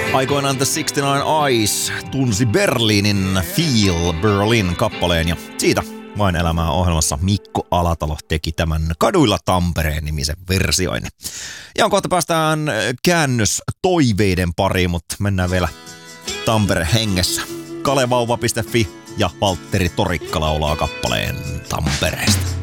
Aikoinaan The 69 Eyes tunsi Berliinin Feel Berlin kappaleen ja siitä Vain elämää ohjelmassa Mikko Alatalo teki tämän Kaduilla Tampereen nimisen versioinnin. Ja kohta päästään käännös toiveiden pariin, mutta mennään vielä Tampere hengessä. Kalevauva.fi ja Valtteri Torikka laulaa kappaleen Tampereesta.